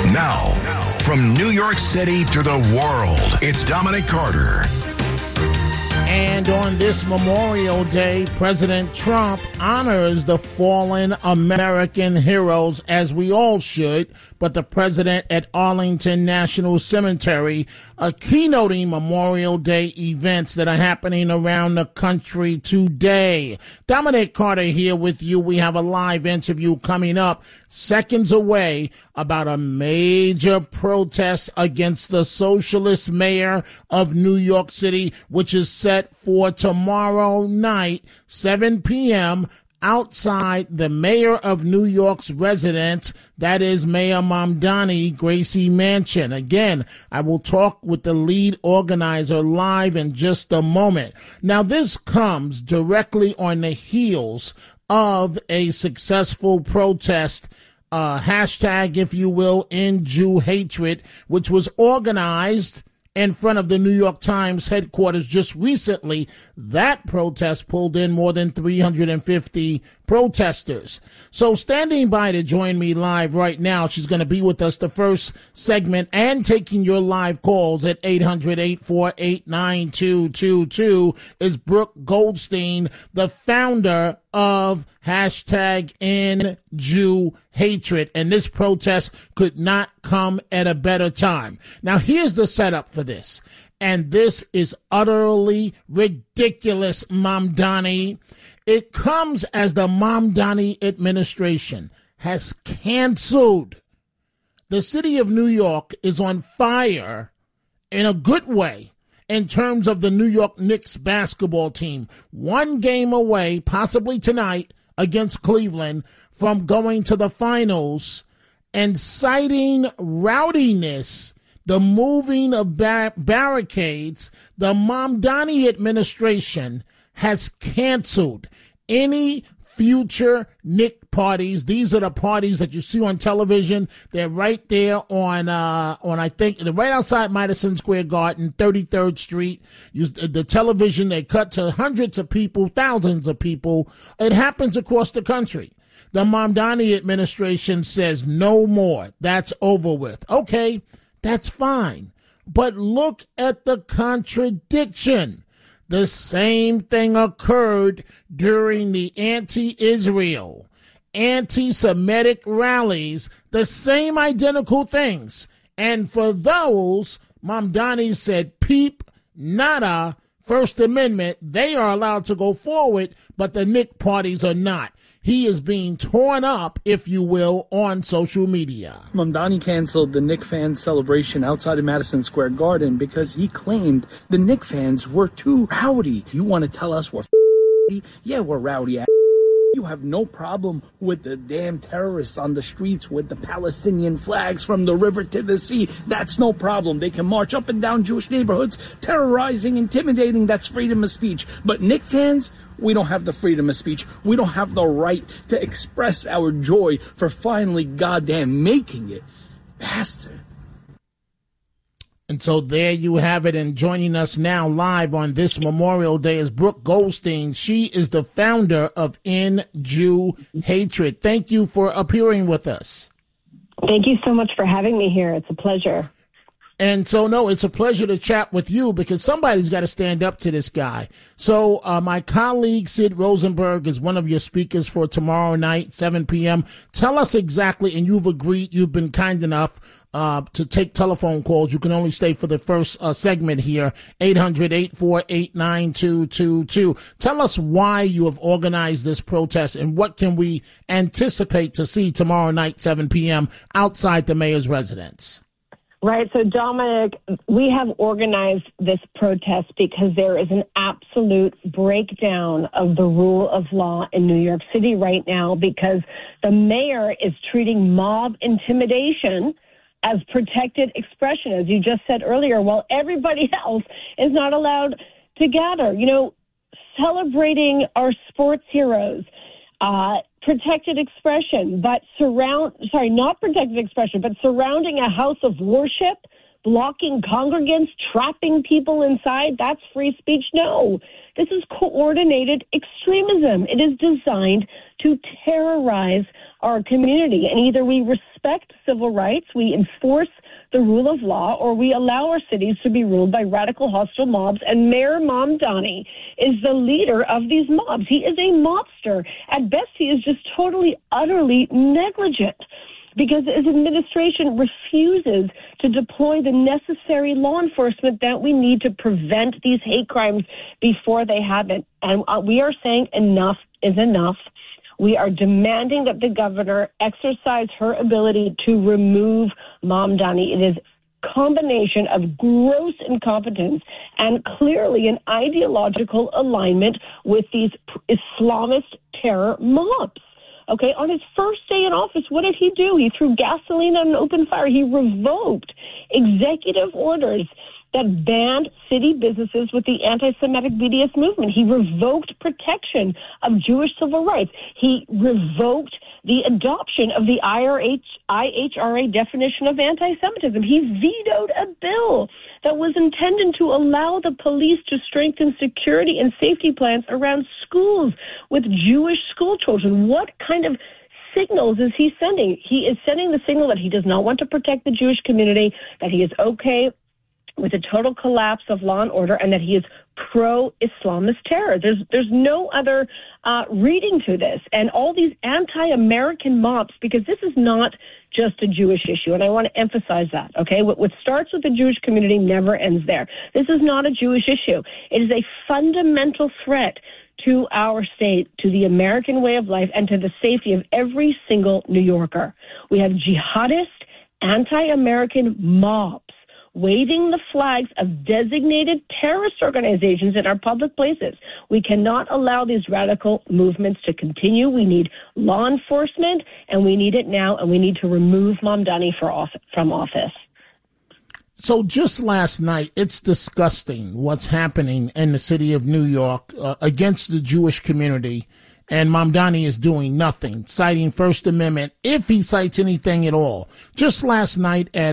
Now, from New York City to the world, it's Dominic Carter. And on this Memorial Day, President Trump honors the fallen American heroes, as we all should. But the president at Arlington National Cemetery, keynoting Memorial Day events that are happening around the country today. Dominic Carter here with you. We have a live interview coming up seconds away about a major protest against the socialist mayor of New York City, which is set for tomorrow night, 7 p.m., outside the mayor of New York's residence, that is Mayor Mamdani, Gracie Mansion. Again, I will talk with the lead organizer live in just a moment. Now, this comes directly on the heels of a successful protest, hashtag, if you will, End Jew Hatred, which was organized in front of the New York Times headquarters just recently. That protest pulled in more than 350 protesters. So standing by to join me live right now, she's going to be with us the first segment and taking your live calls at 800-848-9222 is Brooke Goldstein, the founder of hashtag End Jew Hatred. And this protest could not come at a better time. Now, here's the setup for this. And this is utterly ridiculous, Mamdani. It comes as the Mamdani administration has canceled. The city of New York is on fire in a good way in terms of the New York Knicks basketball team. One game away, possibly tonight, against Cleveland from going to the finals, and citing rowdiness, the moving of barricades, the Mamdani administration has canceled any future Knick parties. These are the parties that you see on television. They're right there on I think, right outside Madison Square Garden, 33rd Street. The television, they cut to hundreds of people, thousands of people. It happens across the country. The Mamdani administration says no more. That's over with. Okay, that's fine. But look at the contradiction. The same thing occurred during the anti-Israel, anti-Semitic rallies, the same identical things. And for those, Mamdani said, peep, nada, First Amendment, they are allowed to go forward, but the Knick parties are not. He is being torn up, if you will, on social media. Mamdani canceled the Knick fans celebration outside of Madison Square Garden because he claimed the Knick fans were too rowdy. You want to tell us we're rowdy? Yeah, we're rowdy. You have no problem with the damn terrorists on the streets with the Palestinian flags from the river to the sea. That's no problem. They can march up and down Jewish neighborhoods, terrorizing, intimidating. That's freedom of speech. But Knick fans, we don't have the freedom of speech. We don't have the right to express our joy for finally goddamn making it. Bastard. And so there you have it. And joining us now live on this Memorial Day is Brooke Goldstein. She is the founder of End Jew Hatred. Thank you for appearing with us. Thank you so much for having me here. It's a pleasure. And so, no, it's a pleasure to chat with you because somebody's got to stand up to this guy. So my colleague, Sid Rosenberg, is one of your speakers for tomorrow night, 7 p.m. Tell us exactly, and you've agreed, you've been kind enough to take telephone calls. You can only stay for the first segment here, 800-848-9222. Tell us why you have organized this protest and what can we anticipate to see tomorrow night, 7 p.m. outside the mayor's residence. Right. So, Dominic, we have organized this protest because there is an absolute breakdown of the rule of law in New York City right now because the mayor is treating mob intimidation as protected expression, as you just said earlier, while everybody else is not allowed to gather. You know, celebrating our sports heroes, protected expression, but not protected expression, but surrounding a house of worship blocking congregants, trapping people inside. That's free speech. No, this is coordinated extremism. It is designed to terrorize our community. And either we respect civil rights, we enforce the rule of law, or we allow our cities to be ruled by radical hostile mobs. And Mayor Mamdani is the leader of these mobs. He is a mobster. At best, he is just totally, utterly negligent, because his administration refuses to deploy the necessary law enforcement that we need to prevent these hate crimes before they happen. And we are saying enough is enough. We are demanding that the governor exercise her ability to remove Mamdani. It is a combination of gross incompetence and clearly an ideological alignment with these Islamist terror mobs. Okay, on his first day in office, what did he do? He threw gasoline on an open fire. He revoked executive orders that banned city businesses with the anti-Semitic BDS movement. He revoked protection of Jewish civil rights. He revoked the adoption of the IHRA definition of anti-Semitism. He vetoed a bill that was intended to allow the police to strengthen security and safety plans around schools with Jewish school children. What kind of signals is he sending? He is sending the signal that he does not want to protect the Jewish community, that he is okay with a total collapse of law and order, and that he is pro-Islamist terror. There's no other reading to this. And all these anti-American mobs, because this is not just a Jewish issue, and I want to emphasize that, okay? What starts with the Jewish community never ends there. This is not a Jewish issue. It is a fundamental threat to our state, to the American way of life, and to the safety of every single New Yorker. We have jihadist, anti-American mobs waving the flags of designated terrorist organizations in our public places. We cannot allow these radical movements to continue. We need law enforcement, and we need it now, and we need to remove Mamdani from office. So just last night, it's disgusting what's happening in the city of New York against the Jewish community. And Mamdani is doing nothing, citing First Amendment, if he cites anything at all. Just last night at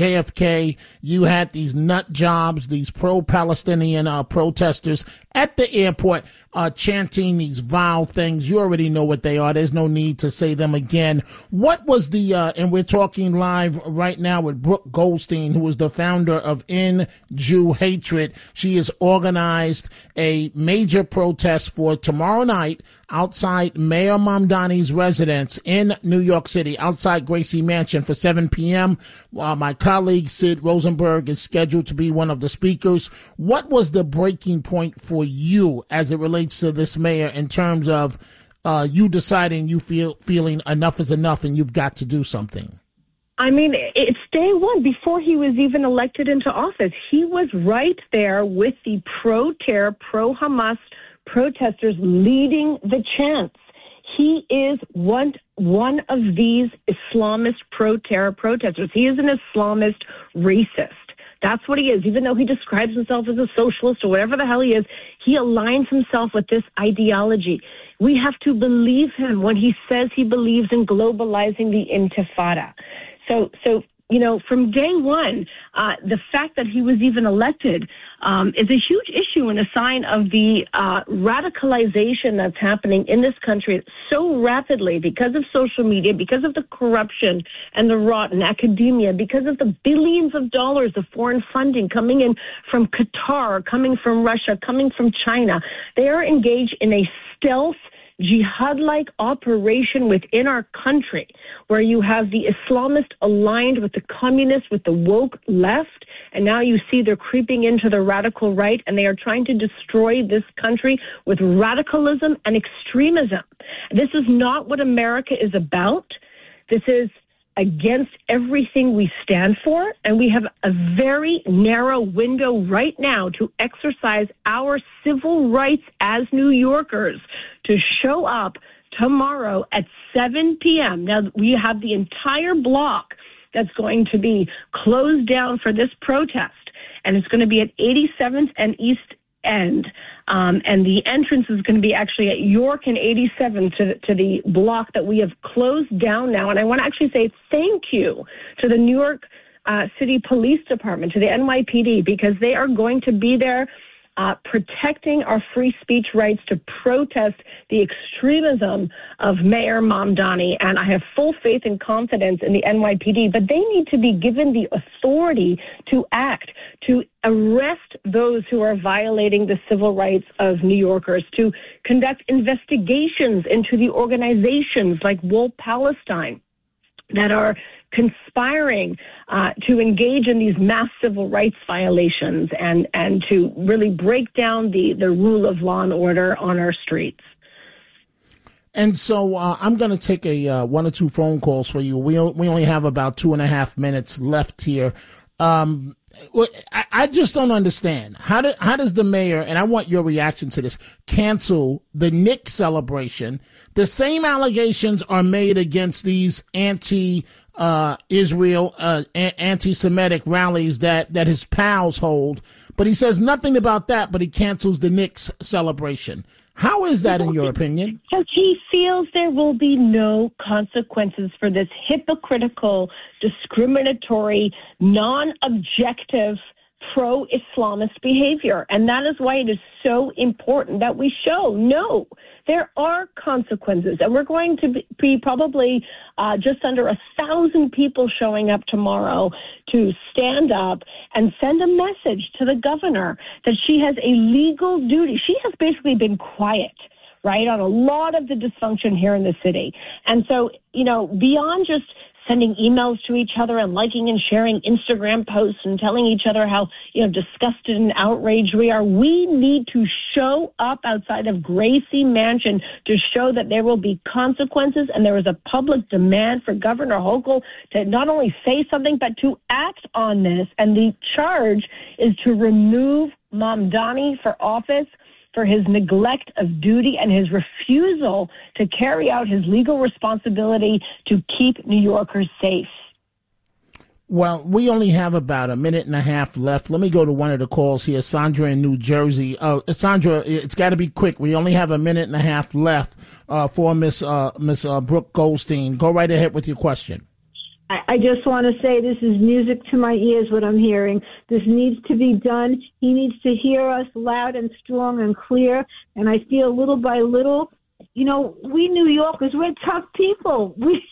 JFK, you had these nut jobs, these pro-Palestinian protesters at the airport chanting these vile things. You already know what they are. There's no need to say them again. What was the, and we're talking live right now with Brooke Goldstein, who is the founder of End Jew Hatred. She has organized a major protest for tomorrow night outside Mayor Mamdani's residence in New York City, outside Gracie Mansion for 7 p.m. My colleague Sid Rosenberg is scheduled to be one of the speakers. What was the breaking point for you as it relates to this mayor in terms of you deciding feeling enough is enough and you've got to do something? I mean, it's day one. Before he was even elected into office, he was right there with the pro-terror, pro-Hamas protesters leading the chants. He is one of these Islamist pro-terror protesters. He is an Islamist racist. That's what he is. Even though he describes himself as a socialist or whatever the hell he is, he aligns himself with this ideology. We have to believe him when he says he believes in globalizing the Intifada. So you know, from day one, the fact that he was even elected is a huge issue and a sign of the radicalization that's happening in this country so rapidly because of social media, because of the corruption and the rot in academia, because of the billions of dollars of foreign funding coming in from Qatar, coming from Russia, coming from China. They are engaged in a stealth jihad-like operation within our country where you have the Islamists aligned with the communists, with the woke left, and now you see they're creeping into the radical right, and they are trying to destroy this country with radicalism and extremism. This is not what America is about. This is against everything we stand for, and we have a very narrow window right now to exercise our civil rights as New Yorkers to show up tomorrow at 7 p.m. Now, we have the entire block that's going to be closed down for this protest, and it's going to be at 87th and East End. And the entrance is going to be actually at York and 87th to the block that we have closed down now. And I want to actually say thank you to the New York City Police Department, to the NYPD, because they are going to be there protecting our free speech rights to protest the extremism of Mayor Mamdani. And I have full faith and confidence in the NYPD, but they need to be given the authority to act, to arrest those who are violating the civil rights of New Yorkers, to conduct investigations into the organizations like Wool Palestine that are conspiring to engage in these mass civil rights violations and to really break down the rule of law and order on our streets. And so I'm going to take a one or two phone calls for you. We only have about 2.5 minutes left here. I just don't understand. How does the mayor, and I want your reaction to this, cancel the Knick celebration? The same allegations are made against these anti-Israel, anti-Semitic rallies that his pals hold, but he says nothing about that, but he cancels the Knicks celebration. How is that in your opinion? Because he feels there will be no consequences for this hypocritical, discriminatory, non-objective, pro-Islamist behavior. And that is why it is so important that we show, no, there are consequences. And we're going to be probably just under 1,000 people showing up tomorrow to stand up and send a message to the governor that she has a legal duty. She has basically been quiet, right, on a lot of the dysfunction here in the city. And so, beyond just sending emails to each other and liking and sharing Instagram posts and telling each other how, disgusted and outraged we are, we need to show up outside of Gracie Mansion to show that there will be consequences, and there is a public demand for Governor Hochul to not only say something, but to act on this. And the charge is to remove Mamdani for office for his neglect of duty and his refusal to carry out his legal responsibility to keep New Yorkers safe. Well, we only have about 1.5 minutes left. Let me go to one of the calls here. Sandra in New Jersey. Sandra, it's got to be quick. We only have 1.5 minutes left for Miss Brooke Goldstein. Go right ahead with your question. I just want to say this is music to my ears, what I'm hearing. This needs to be done. He needs to hear us loud and strong and clear. And I feel little by little, we New Yorkers, we're tough people.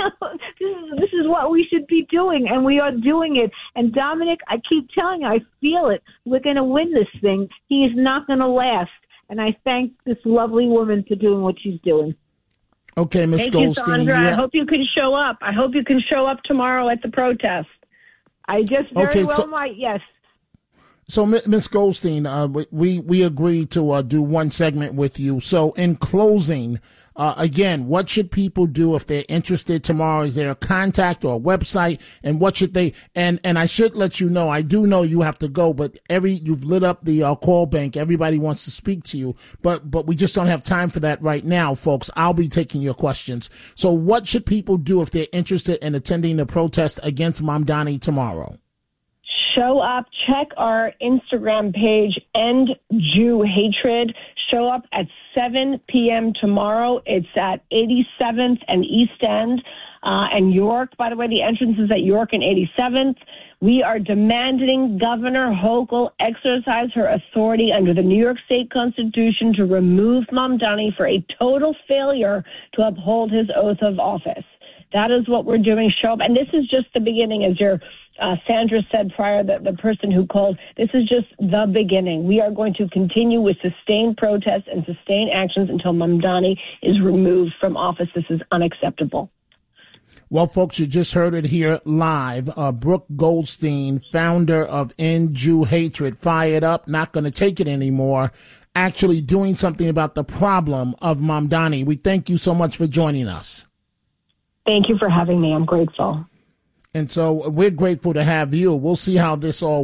This is what we should be doing, and we are doing it. And Dominic, I keep telling you, I feel it. We're going to win this thing. He is not going to last. And I thank this lovely woman for doing what she's doing. Okay, Ms. Goldstein. Thank you, Sandra. I hope you can show up. I hope you can show up tomorrow at the protest. I just very well might, yes. So, Ms. Goldstein, we agreed to do one segment with you. So, in closing, again, what should people do if they're interested tomorrow? Is there a contact or a website? And what should they? And I should let you know, I do know you have to go, but you've lit up the call bank. Everybody wants to speak to you, but we just don't have time for that right now, folks. I'll be taking your questions. So, what should people do if they're interested in attending the protest against Mamdani tomorrow? Show up, check our Instagram page, End Jew Hatred. Show up at 7 p.m. tomorrow. It's at 87th and East End and York. By the way, the entrance is at York and 87th. We are demanding Governor Hochul exercise her authority under the New York State Constitution to remove Mamdani for a total failure to uphold his oath of office. That is what we're doing. Show up. And this is just the beginning, as your Sandra said prior, the person who called. This is just the beginning. We are going to continue with sustained protests and sustained actions until Mamdani is removed from office. This is unacceptable. Well, folks, you just heard it here live. Brooke Goldstein, founder of End Jew Hatred, fired up, not going to take it anymore, actually doing something about the problem of Mamdani. We thank you so much for joining us. Thank you for having me. I'm grateful. And so we're grateful to have you. We'll see how this all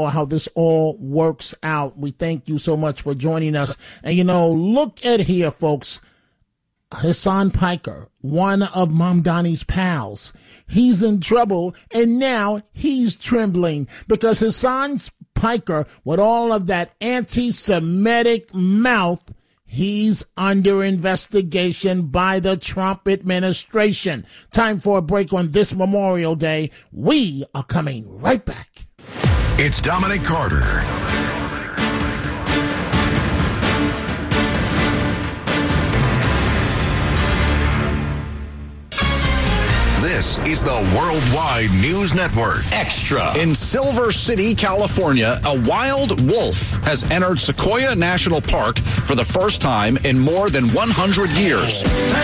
works out. We thank you so much for joining us. And look at here, folks. Hassan Piker, one of Mamdani's pals, he's in trouble, and now he's trembling because Hassan Piker, with all of that anti-Semitic mouth, He's under investigation by the Trump administration. Time for a break on this Memorial Day. We are coming right back. It's Dominic Carter. This is the Worldwide News Network. Extra. In Silver City, California, a wild wolf has entered Sequoia National Park for the first time in more than 100 years.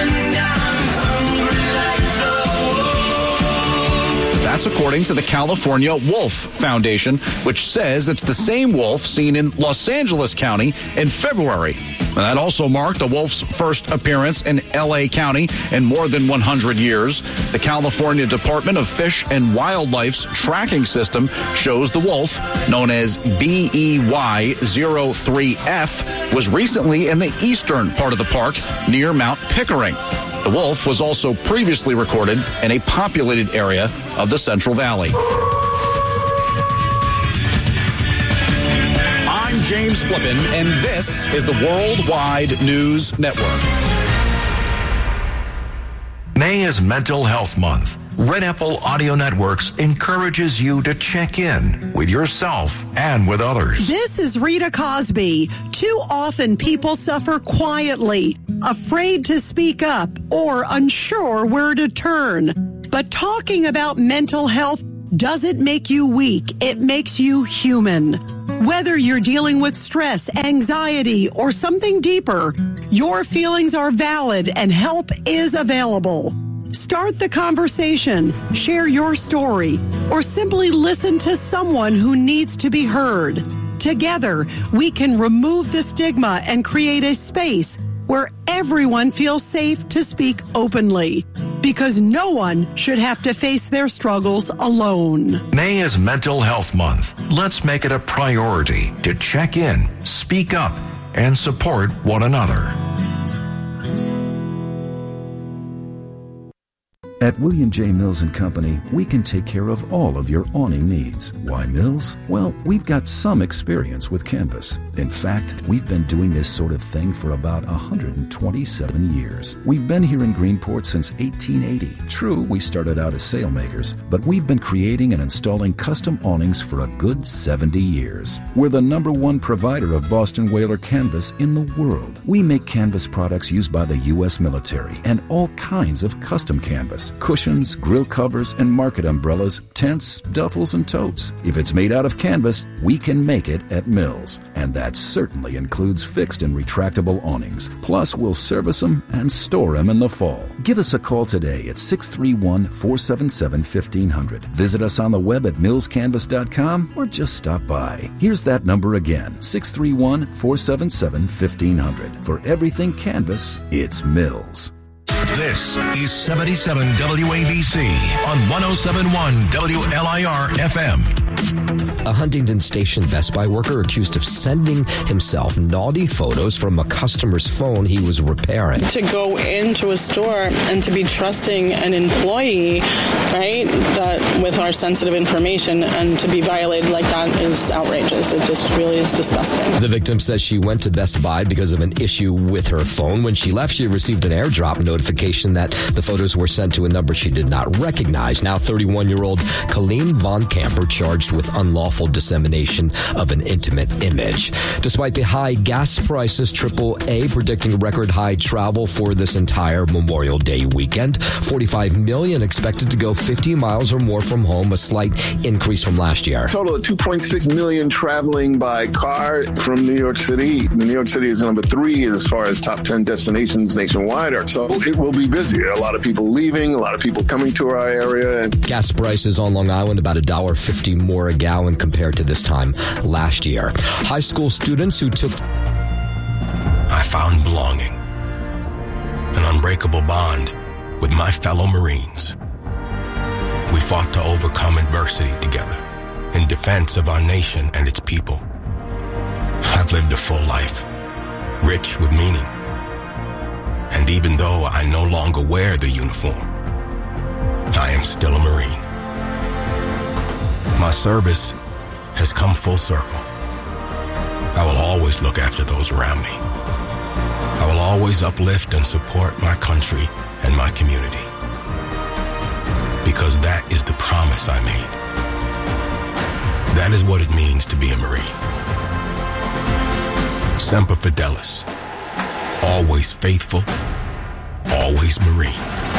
That's according to the California Wolf Foundation, which says it's the same wolf seen in Los Angeles County in February. And that also marked the wolf's first appearance in L.A. County in more than 100 years. The California Department of Fish and Wildlife's tracking system shows the wolf, known as BEY03F, was recently in the eastern part of the park near Mount Pickering. The wolf was also previously recorded in a populated area of the Central Valley. I'm James Flippin, and this is the Worldwide News Network. May is Mental Health Month. Red Apple Audio Networks encourages you to check in with yourself and with others. This is Rita Cosby. Too often people suffer quietly, afraid to speak up or unsure where to turn. But talking about mental health doesn't make you weak. It makes you human. Whether you're dealing with stress, anxiety, or something deeper, your feelings are valid and help is available. Start the conversation, share your story, or simply listen to someone who needs to be heard. Together, we can remove the stigma and create a space where everyone feels safe to speak openly, because no one should have to face their struggles alone. May is Mental Health Month. Let's make it a priority to check in, speak up, and support one another. At William J. Mills & Company, we can take care of all of your awning needs. Why Mills? Well, we've got some experience with canvas. In fact, we've been doing this sort of thing for about 127 years. We've been here in Greenport since 1880. True, we started out as sailmakers, but we've been creating and installing custom awnings for a good 70 years. We're the #1 provider of Boston Whaler canvas in the world. We make canvas products used by the U.S. military and all kinds of custom canvas. Cushions, grill covers, and market umbrellas, tents, duffels, and totes. If it's made out of canvas, we can make it at Mills. And that certainly includes fixed and retractable awnings. Plus, we'll service them and store them in the fall. Give us a call today at 631-477-1500. Visit us on the web at millscanvas.com or just stop by. Here's that number again, 631-477-1500. For everything canvas, it's Mills. This is 77 WABC on 107.1 WLIR FM. A Huntington Station Best Buy worker accused of sending himself naughty photos from a customer's phone he was repairing. To go into a store and to be trusting an employee, right, that with our sensitive information, and to be violated like that is outrageous. It just really is disgusting. The victim says she went to Best Buy because of an issue with her phone. When she left, she received an airdrop notification that the photos were sent to a number she did not recognize. Now 31-year-old Colleen Von Camper charged with unlawful dissemination of an intimate image. Despite the high gas prices, AAA predicting record high travel for this entire Memorial Day weekend. 45 million expected to go 50 miles or more from home, a slight increase from last year. A total of 2.6 million traveling by car from New York City. New York City is number 3 as far as top 10 destinations nationwide. So it will be busy. A lot of people leaving, a lot of people coming to our area. Gas prices on Long Island about $1.50 more a gallon compared to this time last year. High school students who took... I found belonging, an unbreakable bond with my fellow Marines. We fought to overcome adversity together in defense of our nation and its people. I've lived a full life, rich with meaning. And even though I no longer wear the uniform, I am still a Marine. My service has come full circle. I will always look after those around me. always uplift and support my country and my community. Because that is the promise I made. That is what it means to be a Marine. Semper Fidelis. Always faithful, always Marine.